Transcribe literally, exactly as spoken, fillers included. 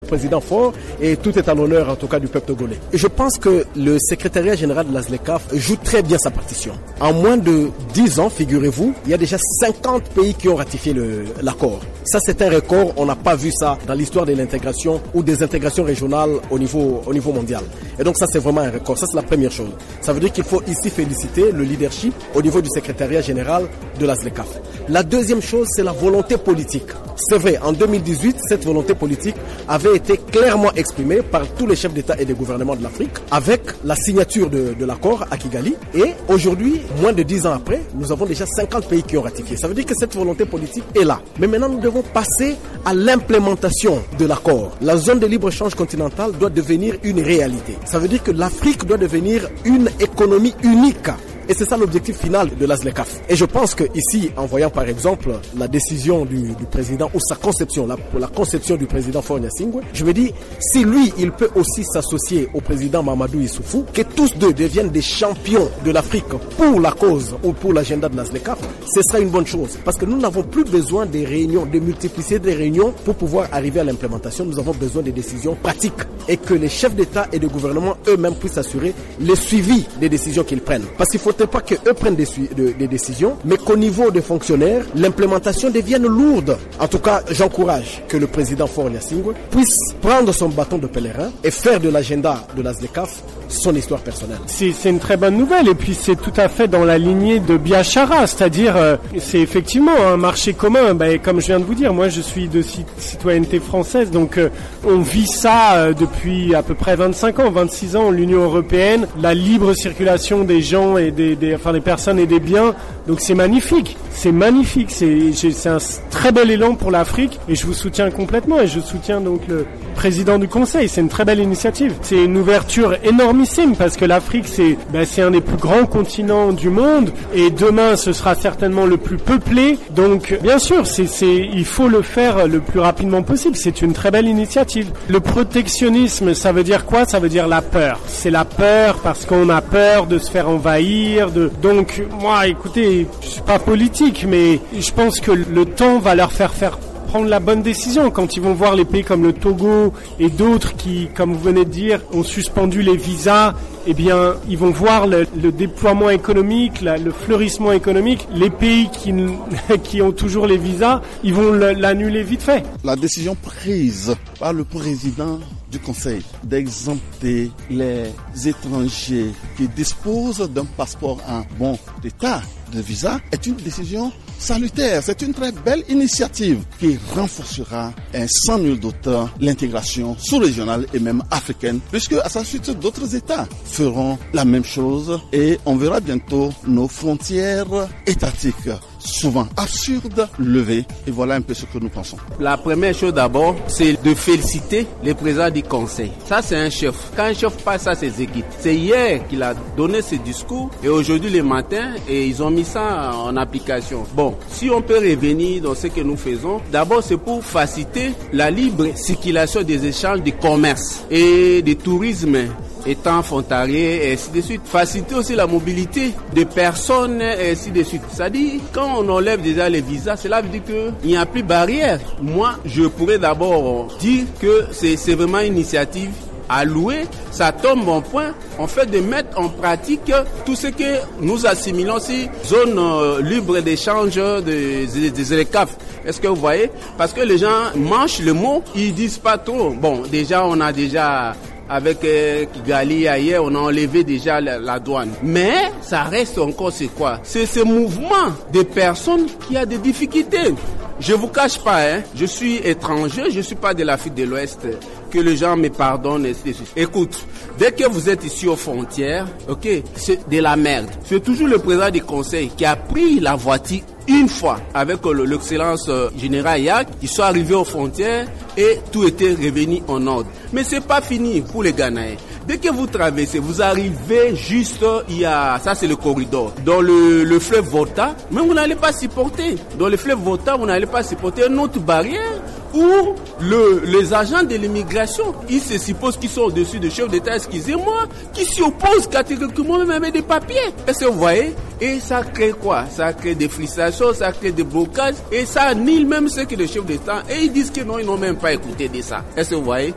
président Faure et tout est à l'honneur en tout cas du peuple togolais. Et je pense que le secrétariat général de la ZLECAf joue très bien sa partition. En moins de dix ans, figurez-vous, il y a déjà cinquante pays qui ont ratifié le, l'accord. Ça, c'est un record. On n'a pas vu ça dans l'histoire de l'intégration ou des intégrations régionales au niveau, au niveau mondial. Et donc ça, c'est vraiment un record. Ça, c'est la première chose. Ça veut dire qu'il faut ici féliciter le leadership au niveau du secrétariat général de la ZLECAf. La deuxième chose, c'est la volonté politique. C'est vrai, en deux mille dix-huit, cette volonté politique avait été clairement exprimée par tous les chefs d'État et de gouvernement de l'Afrique avec la signature de, de l'accord à Kigali. Et aujourd'hui, moins de dix ans après, nous avons déjà cinquante pays qui ont ratifié. Ça veut dire que cette volonté politique est là. Mais maintenant, nous devons passer à l'implémentation de l'accord. La zone de libre-échange continentale doit devenir une réalité. Ça veut dire que l'Afrique doit devenir une économie unique. Et c'est ça l'objectif final de la ZLECAf. Et je pense que ici, en voyant par exemple la décision du, du président ou sa conception, la, la conception du président Faure Gnassingbé, je me dis, si lui, il peut aussi s'associer au président Mamadou Issoufou, que tous deux deviennent des champions de l'Afrique pour la cause ou pour l'agenda de la ZLECAf, ce sera une bonne chose. Parce que nous n'avons plus besoin des réunions, de multiplier des réunions pour pouvoir arriver à l'implémentation. Nous avons besoin des décisions pratiques et que les chefs d'État et de gouvernement eux-mêmes puissent assurer le suivi des décisions qu'ils prennent. Parce qu'il faut pas qu'eux prennent des, de, des décisions, mais qu'au niveau des fonctionnaires, l'implémentation devienne lourde. En tout cas, j'encourage que le président Faure Gnassingbé puisse prendre son bâton de pèlerin et faire de l'agenda de la ZLECAf son histoire personnelle. C'est, c'est une très bonne nouvelle et puis c'est tout à fait dans la lignée de Biachara, c'est-à-dire euh, c'est effectivement un marché commun. Ben, comme je viens de vous dire, moi je suis de citoyenneté française, donc euh, on vit ça euh, depuis à peu près vingt-cinq ans, vingt-six ans, l'Union européenne, la libre circulation des gens et des, des enfin des personnes et des biens. Donc c'est magnifique, c'est magnifique, c'est, c'est un très bel élan pour l'Afrique et je vous soutiens complètement et je soutiens donc le président du Conseil. C'est une très belle initiative. C'est une ouverture énormissime parce que l'Afrique c'est, ben, c'est un des plus grands continents du monde et demain ce sera certainement le plus peuplé. Donc bien sûr, c'est, c'est, il faut le faire le plus rapidement possible. C'est une très belle initiative. Le protectionnisme, ça veut dire quoi? Ça veut dire la peur. C'est la peur parce qu'on a peur de se faire envahir. De... Donc moi, écoutez, je suis pas politique, mais je pense que le temps va leur faire faire prendre la bonne décision quand ils vont voir les pays comme le Togo et d'autres qui, comme vous venez de dire, ont suspendu les visas. Eh bien, ils vont voir le, le déploiement économique, la, le fleurissement économique. Les pays qui, qui ont toujours les visas, ils vont l'annuler vite fait. La décision prise par le président du Conseil d'exempter les étrangers qui disposent d'un passeport en bon état de visa est une décision salutaire. C'est une très belle initiative qui renforcera sans nul doute l'intégration sous-régionale et même africaine, puisque à sa suite d'autres États feront la même chose et on verra bientôt nos frontières étatiques souvent absurdes levées. Et voilà un peu ce que nous pensons. La première chose d'abord, c'est de féliciter le président du Conseil. Ça, c'est un chef. Quand un chef passe, ça s'exécute. C'est hier qu'il a donné ce discours et aujourd'hui le matin, et ils ont mis ça en application. Bon, si on peut revenir dans ce que nous faisons, d'abord c'est pour faciliter la libre circulation des échanges de commerce et de tourisme étant frontalier et ainsi de suite. Faciliter aussi la mobilité des personnes et ainsi de suite. C'est-à-dire, quand on enlève déjà les visas, cela veut dire qu'il n'y a plus de barrière. Moi, je pourrais d'abord dire que c'est, c'est vraiment une initiative à louer. Ça tombe en point, en fait, de mettre en pratique tout ce que nous assimilons si zone euh, libre d'échange des de, de ZLECAf. Est-ce que vous voyez? Parce que les gens mangent le mot, ils disent pas trop. Bon, déjà, on a déjà... Avec euh, Kigali ailleurs, on a enlevé déjà la, la douane. Mais ça reste encore, c'est quoi? C'est ce mouvement de personnes qui a des difficultés. Je vous cache pas, hein, je suis étranger, je suis pas de l'Afrique de l'Ouest, que les gens me pardonnent. Et cetera. Écoute, dès que vous êtes ici aux frontières, ok, c'est de la merde. C'est toujours le président du Conseil qui a pris la voiture une fois avec euh, l'excellence euh, générale Yak, ils sont arrivés aux frontières et tout était revenu en ordre. Mais c'est pas fini pour les Ghanéens. Dès que vous traversez, vous arrivez juste, il y a, ça c'est le corridor, dans le, le fleuve Volta, mais vous n'allez pas supporter. Dans le fleuve Volta, vous n'allez pas supporter une autre barrière où le, les agents de l'immigration, ils se supposent qu'ils sont au-dessus du chef d'État, excusez-moi, qui s'y opposent catégoriquement même avec des papiers. Est-ce que vous voyez? Et ça crée quoi? Ça crée des frustrations, ça crée des blocages, et ça annule même ce que le chef d'État, et ils disent que non, ils n'ont même pas écouté de ça. Est-ce que vous voyez?